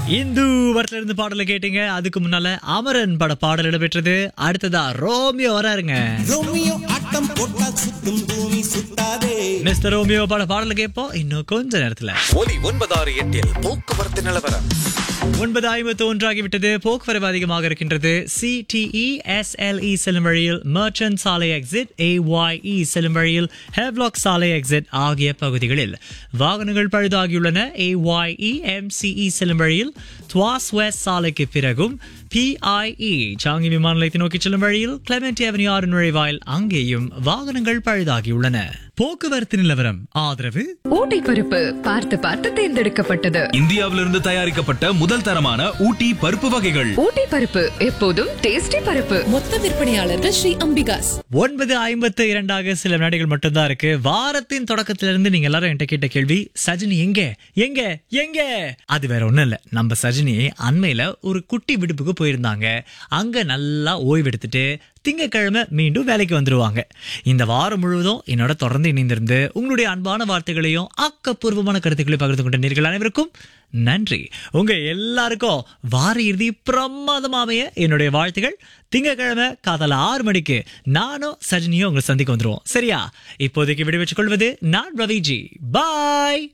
இந்து படத்துல இருந்து பாடல கேட்டீங்க. அதுக்கு முன்னால அமரன் பட பாடல் இடம்பெற்றது. அடுத்ததா ரோமியோ வராருங்க. ரோமியோ ஆட்டம் போட்டா சுத்தும் பூமி சுத்தாதே. மிஸ்டர் ரோமியோ பட பாடல கேட்போம் இன்னும் கொஞ்ச நேரத்துல. ஒலி 968 போக்குவரத்து நிலவரம். 9:51 ஆகிவிட்டது. போக்குவரவு அதிகமாக இருக்கின்றது. CTE SLE செல்லும் வழியில் மர்ச்சன்ட் சாலை எக்ஸிட், AYE செல்லும் வழியில் ஹெவ்லாக் சாலை எக்ஸிட் ஆகிய பகுதிகளில் வாகனங்கள் பழுதாகியுள்ளன. AYE MCE செல்லும் வழியில் துவாஸ் வெஸ்ட் சாலைக்கு பிறகும் PIE சாங்கி விமான நிலையத்தை நோக்கி செல்லும் வழியில் கிளெமெண்ட் அவென்யூ 6 நுழைவாயில் அங்கேயும் வாகனங்கள் பழுதாகியுள்ளன. போக்குவரத்து நிலவரம் ஆதரவு ஊட்டி பருப்பு பார்த்து பார்த்து தேர்ந்தெடுக்கப்பட்டது. இந்தியாவிலிருந்து தயாரிக்கப்பட்ட முதல் தரமான ஊட்டி பருப்பு வகைகள். ஊட்டி பருப்பு எப்போதும் டேஸ்டி பருப்பு. மொத்த விற்பனையாளர்கள் ஸ்ரீ அம்பிகாஸ். 9:52 சில வினாடிகள் மட்டும்தான் இருக்கு. வாரத்தின் தொடக்கத்திலிருந்து நீங்க எல்லாரும் என்கிட்ட கேட்ட கேள்வி, சஜினி எங்க எங்க எங்க? அது வேற ஒண்ணும் இல்ல, நம்ம சஜினி அண்மையில ஒரு குட்டி விடுப்புக்கு போயிருந்தாங்க. அங்க நல்லா ஓய்வெடுத்துட்டு திங்கட்கிழமை மீண்டும் வேலைக்கு வந்துருவாங்க. இந்த வாரம் முழுவதும் என்னோட தொடர்ந்து இணைந்திருந்து உங்களுடைய அன்பான வார்த்தைகளையும் ஆக்கப்பூர்வமான கருத்துக்களையும் பகிர்ந்து கொண்ட நேயர்கள் அனைவருக்கும் நன்றி. உங்க எல்லாருக்கும் வார இறுதி பிரமாதமாமைய என்னுடைய வாழ்த்துகள். திங்கட்கிழமை காதால 6 மணிக்கு நானும் சஜினியும் உங்களை சந்திக்க வந்துருவோம். சரியா? இப்போதைக்கு விடைபெற்றுக் கொள்வது நான் ரவிஜி. பாய்.